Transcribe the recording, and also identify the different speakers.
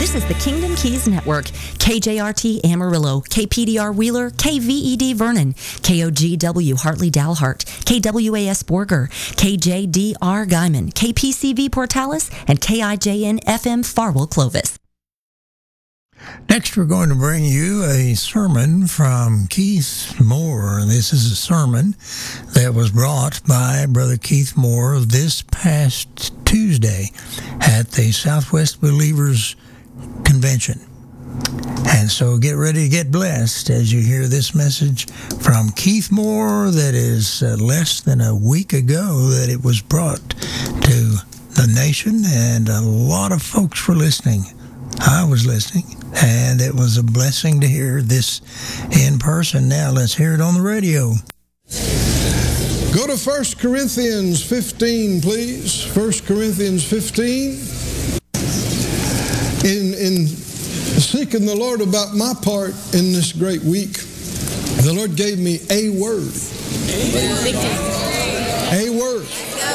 Speaker 1: This is the Kingdom Keys Network. KJRT Amarillo, KPDR Wheeler, KVED Vernon, KOGW Hartley Dalhart, KWAS Borger, KJDR Guyman, KPCV Portales, and KIJN FM Farwell Clovis.
Speaker 2: Next, we're going to bring you a sermon from Keith Moore. This is a sermon that was brought by Brother Keith Moore this past Tuesday at the Southwest Believers Convention. And so get ready to get blessed as you hear this message from Keith Moore that is less than a week ago that it was brought to the nation, and a lot of folks were listening. I was listening, and it was a blessing to hear this in person. Now let's hear it on the radio.
Speaker 3: Go to 1 Corinthians 15, please. 1 Corinthians 15. In seeking the Lord about my part in this great week, the Lord gave me a word.